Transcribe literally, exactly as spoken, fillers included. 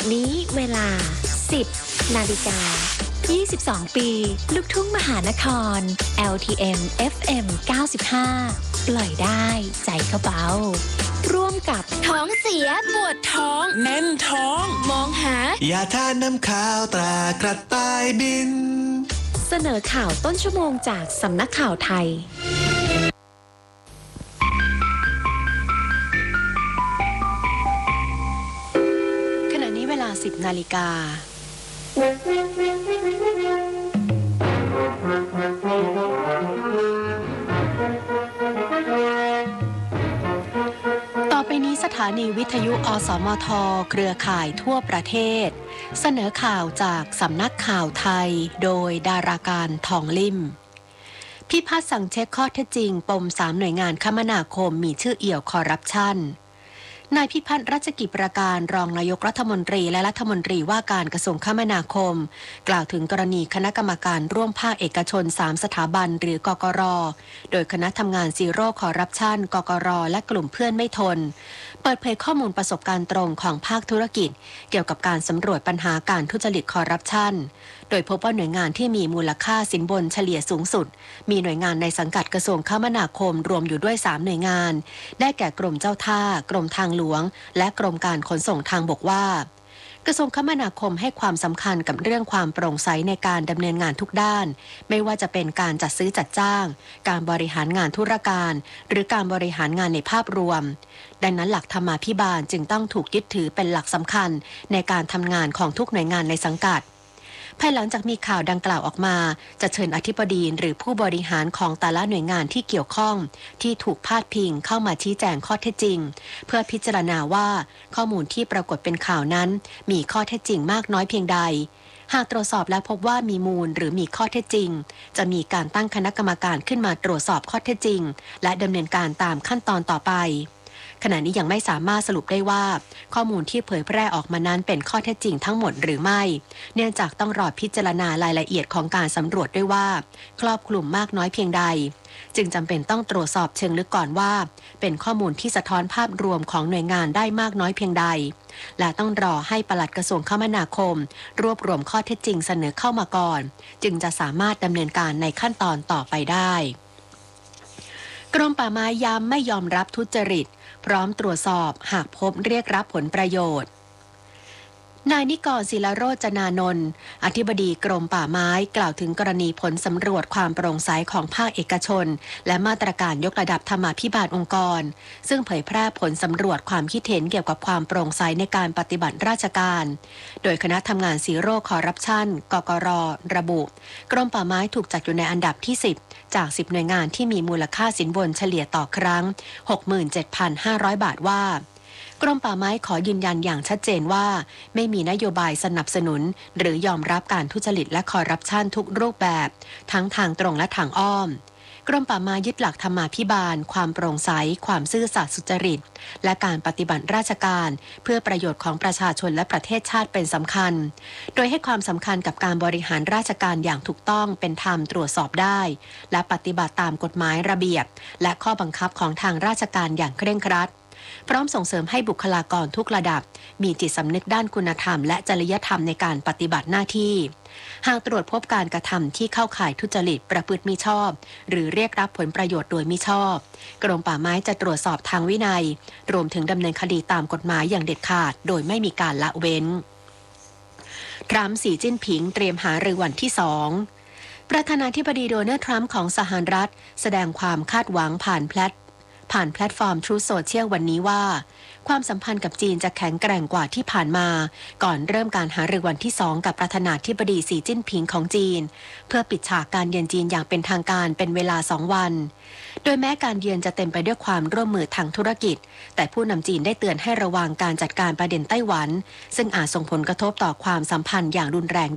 นี้เวลา สิบ นาฬิกา ยี่สิบสอง ปี ลูกทุ่งมหานคร แอล ที เอ็ม เอฟ เอ็ม เก้าสิบห้า ปล่อยได้ใจเขาเบาร่วมกับท้องเสียปวดท้องแน่นท้องมองหายาทาน้ำขาวตรากระต่ายบินเสนอข่าวต้นชั่วโมงจากสำนักข่าวไทยขณะนี้เวลา สิบ นาฬิกาต่อไปนี้สถานีวิทยุอสมทเครือข่ายทั่วประเทศเสนอข่าวจากสำนักข่าวไทยโดยดาราการทองลิ่มพิพัฒน์สั่งเช็คข้อเท็จจริงปมสามหน่วยงานคมนาคมมีชื่อเอี่ยวคอร์รัปชันนายพิพัฒน์รัชกิจประการรองนายกรัฐมนตรีและรัฐมนตรีว่าการกระทรวงคมนาคมกล่าวถึงกรณีคณะกรรมการร่วมภาคเอกชนสามสถาบันหรือกกร.โดยคณะทำงานซีโร่คอร์รัปชันกกร.และกลุ่มเพื่อนไม่ทนเปิดเผยข้อมูลประสบการณ์ตรงของภาคธุรกิจเกี่ยวกับการสำรวจปัญหาการทุจริตคอร์รัปชันโดยพบว่าหน่วยงานที่มีมูลค่าสินบนเฉลี่ยสูงสุดมีหน่วยงานในสังกัดกระทรวงคมนาคมรวมอยู่ด้วยสามหน่วยงานได้แก่กรมเจ้าท่ากรมทางหลวงและกรมการขนส่งทางบกว่ากระทรวงคมนาคมให้ความสำคัญกับเรื่องความโปร่งใสในการดำเนินงานทุกด้านไม่ว่าจะเป็นการจัดซื้อจัดจ้างการบริหารงานธุรการหรือการบริหารงานในภาพรวมดังนั้นหลักธรรมาภิบาลจึงต้องถูกยึดถือเป็นหลักสำคัญในการทำงานของทุกหน่วยงานในสังกัดภายหลังจากมีข่าวดังกล่าวออกมาจะเชิญอธิบดีหรือผู้บริหารของแต่ละหน่วยงานที่เกี่ยวข้องที่ถูกพาดพิงเข้ามาชี้แจงข้อเท็จจริงเพื่อพิจารณาว่าข้อมูลที่ปรากฏเป็นข่าวนั้นมีข้อเท็จจริงมากน้อยเพียงใดหากตรวจสอบแล้วพบว่ามีมูลหรือมีข้อเท็จจริงจะมีการตั้งคณะกรรมการขึ้นมาตรวจสอบข้อเท็จจริงและดำเนินการตามขั้นตอนต่อไปขณะนี้ยังไม่สามารถสรุปได้ว่าข้อมูลที่เผยแพร่ออกมานั้นเป็นข้อเท็จจริงทั้งหมดหรือไม่เนื่องจากต้องรอพิจารณารายละเอียดของการสำรวจด้วยว่าครอบคลุมมากน้อยเพียงใดจึงจำเป็นต้องตรวจสอบเชิงลึกก่อนว่าเป็นข้อมูลที่สะท้อนภาพรวมของหน่วยงานได้มากน้อยเพียงใดและต้องรอให้ปลัดกระทรวงคมนาคมรวบรวมข้อเท็จจริงเสนอเข้ามาก่อนจึงจะสามารถดำเนินการในขั้นตอนต่อไปได้กรมป่าไม้ย้ำไม่ยอมรับทุจริตพร้อมตรวจสอบหากพบเรียกรับผลประโยชน์นายนิกรศิลโรจนานนท์อธิบดีกรมป่าไม้กล่าวถึงกรณีผลสำรวจความโปร่งใสของภาคเอกชนและมาตรการยกระดับธรรมาภิบาลองค์กรซึ่งเผยแพร่ผลสำรวจความคิดเห็นเกี่ยวกับความโปร่งใสในการปฏิบัติราชการโดยคณะทำงานซีโร่คอร์รัปชันกกร.ระบุกรมป่าไม้ถูกจัดอยู่ในอันดับที่สิบจากสิบหน่วยงานที่มีมูลค่าสินบนเฉลี่ยต่อครั้ง หกหมื่นเจ็ดพันห้าร้อย บาทว่ากรมป่าไม้ขอยืนยันอย่างชัดเจนว่าไม่มีนโยบายสนับสนุนหรือยอมรับการทุจริตและคอร์รัปชันทุกรูปแบบทั้งทางตรงและทางอ้อมกรมป่าไม้ยึดหลักธรรมาภิบาลความโปร่งใสความซื่อสัตย์สุจริตและการปฏิบัติราชการเพื่อประโยชน์ของประชาชนและประเทศชาติเป็นสำคัญโดยให้ความสำคัญกับการบริหารราชการอย่างถูกต้องเป็นธรรมตรวจสอบได้และปฏิบัติตามกฎหมายระเบียบและข้อบังคับของทางราชการอย่างเคร่งครัดพร้อมส่งเสริมให้บุคลากรทุกระดับมีจิตสำนึกด้านคุณธรรมและจริยธรรมในการปฏิบัติหน้าที่หากตรวจพบการกระทำที่เข้าข่ายทุจริตประพฤติมิชอบหรือเรียกรับผลประโยชน์โดยมิชอบกรมป่าไม้จะตรวจสอบทางวินัยรวมถึงดำเนินคดีตามกฎหมายอย่างเด็ดขาดโดยไม่มีการละเว้นทรัมป์สีจิ้นผิงเตรียมหารือวันที่สองประธานาธิบดีโดนัลด์ทรัมป์ของสหรัฐแสดงความคาดหวังผ่านแพลตผ่านแพลตฟอร์ม Truth Social วันนี้ว่าความสัมพันธ์กับจีนจะแข็งแกร่งกว่าที่ผ่านมาก่อนเริ่มการหารือวันที่สองกับประธานาธิบดีสีจิ้นผิงของจีนเพื่อปิดฉากการเยือนจีนอย่างเป็นทางการเป็นเวลาสองวันโดยแม้การเยือนจะเต็มไปด้วยความร่วมมือทางธุรกิจแต่ผู้นำจีนได้เตือนให้ระวังการจัดการประเด็นไต้หวันซึ่งอาจส่งผลกระทบต่อความสัมพันธ์อย่างรุนแรง